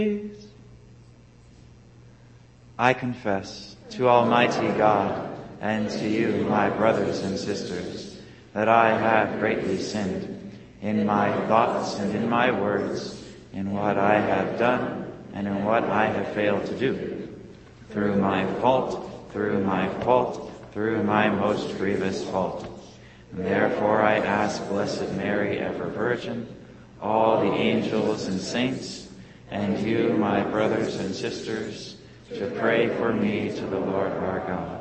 I confess to Almighty God and to you, my brothers and sisters, that I have greatly sinned in my thoughts and in my words, in what I have done and in what I have failed to do, through my most grievous fault. And therefore I ask Blessed Mary, ever Virgin, all the angels and saints, and you, my brothers and sisters, to pray for me to the Lord our God.